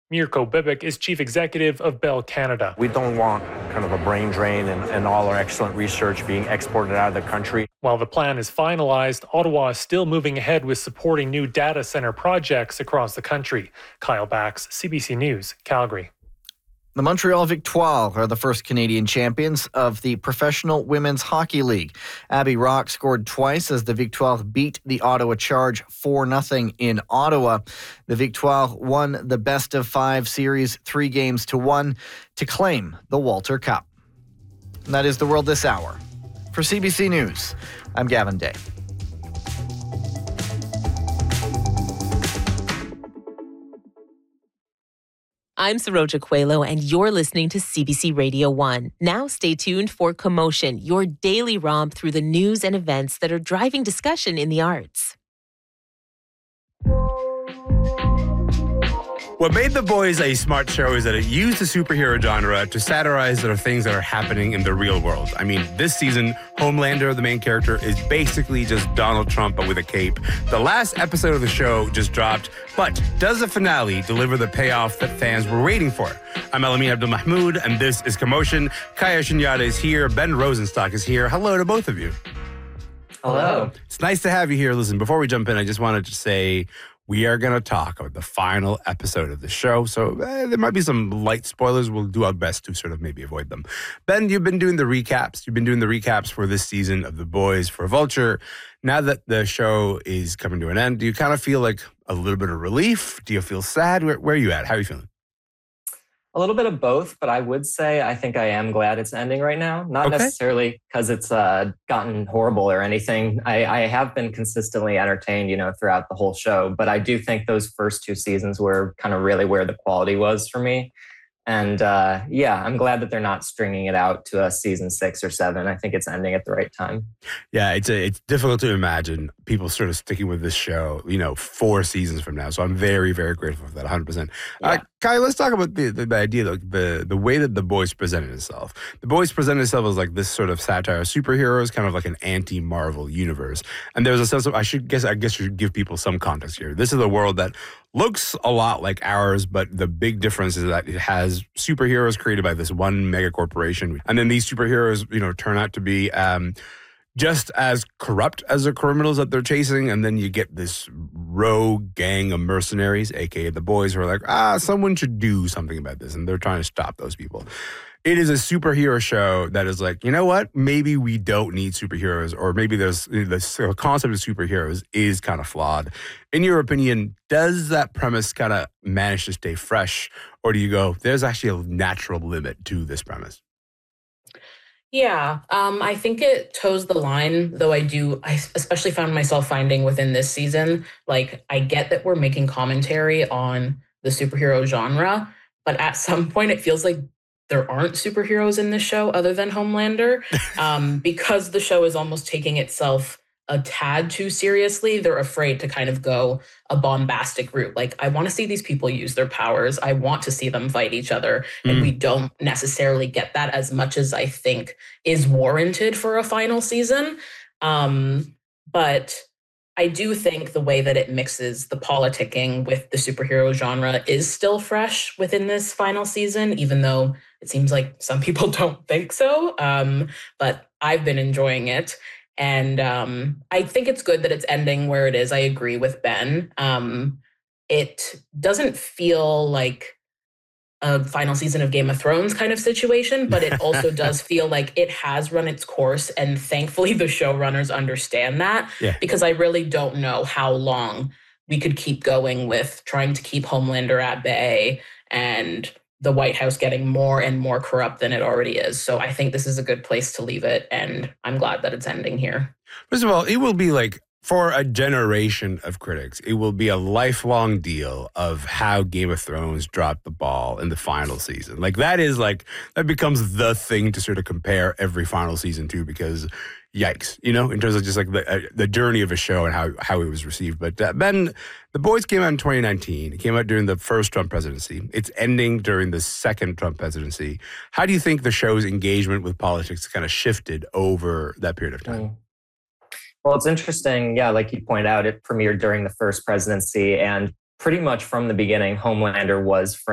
Mirko Bibic is chief executive of Bell Canada. We don't want kind of a brain drain and all our excellent research being exported out of the country. While the plan is finalized, Ottawa is still moving ahead with supporting new data center projects across the country. Kyle Bax, CBC News, Calgary. The Montreal Victoire are the first Canadian champions of the Professional Women's Hockey League. Abby Rock scored twice as the Victoire beat the Ottawa Charge 4-0 in Ottawa. The Victoire won the best-of-5 series 3-1 to claim the Walter Cup. And that is the world this hour. For CBC News, I'm Gavin Day. I'm Saroja Coelho, and you're listening to CBC Radio 1. Now stay tuned for Commotion, your daily romp through the news and events that are driving discussion in the arts. What made The Boys a smart show is that it used the superhero genre to satirize the things that are happening in the real world. I mean, this season, Homelander, the main character, is basically just Donald Trump, but with a cape. The last episode of the show just dropped, but does the finale deliver the payoff that fans were waiting for? I'm Elamin Abdul-Mahmoud, and this is Commotion. Kaya Shinyada is here. Ben Rosenstock is here. Hello to both of you. Hello. It's nice to have you here. Listen, before we jump in, I just wanted to say we are going to talk about the final episode of the show. So there might be some light spoilers. We'll do our best to sort of maybe avoid them. Ben, you've been doing the recaps. You've been doing the recaps for this season of The Boys for Vulture. Now that the show is coming to an end, do you kind of feel like a little bit of relief? Do you feel sad? Where are you at? How are you feeling? A little bit of both, but I would say I think I am glad it's ending right now. Not necessarily because it's gotten horrible or anything. I have been consistently entertained, throughout the whole show. But I do think those first two seasons were kind of really where the quality was for me. And I'm glad that they're not stringing it out to a season 6 or 7. I think it's ending at the right time. Yeah, it's difficult to imagine people sort of sticking with this show, 4 seasons from now. So I'm very, very grateful for that, 100%. Yeah. Kai, let's talk about the idea, like the way that The Boys presented itself. The Boys presented itself as like this sort of satire of superheroes, kind of like an anti-Marvel universe. And there's a sense of, I guess you should give people some context here. This is a world that looks a lot like ours, but the big difference is that it has superheroes created by this one mega corporation. And then these superheroes, turn out to be just as corrupt as the criminals that they're chasing. And then you get this rogue gang of mercenaries, aka the Boys, who are like, someone should do something about this. And they're trying to stop those people. It is a superhero show that is like, you know what? Maybe we don't need superheroes, or maybe there's the concept of superheroes is kind of flawed. In your opinion, does that premise kind of manage to stay fresh, or do you go, there's actually a natural limit to this premise? Yeah, I think it toes the line, though I especially found myself finding within this season, like, I get that we're making commentary on the superhero genre, but at some point it feels like there aren't superheroes in this show other than Homelander, because the show is almost taking itself a tad too seriously. They're afraid to kind of go a bombastic route. Like, I want to see these people use their powers. I want to see them fight each other. And we don't necessarily get that as much as I think is warranted for a final season. But I do think the way that it mixes the politicking with the superhero genre is still fresh within this final season, even though it seems like some people don't think so. But I've been enjoying it. And I think it's good that it's ending where it is. I agree with Ben. It doesn't feel like a final season of Game of Thrones kind of situation, but it also does feel like it has run its course. And thankfully, the showrunners understand that, because I really don't know how long we could keep going with trying to keep Homelander at bay and the White House getting more and more corrupt than it already is. So I think this is a good place to leave it, and I'm glad that it's ending here. First of all, it will be like, for a generation of critics, it will be a lifelong deal of how Game of Thrones dropped the ball in the final season. Like, that becomes the thing to sort of compare every final season to, because yikes, in terms of just like the journey of a show and how it was received. But Ben, The Boys came out in 2019. It came out during the first Trump presidency. It's ending during the second Trump presidency. How do you think the show's engagement with politics kind of shifted over that period of time? Well, it's interesting. Yeah, like you pointed out, it premiered during the first presidency, and pretty much from the beginning, Homelander was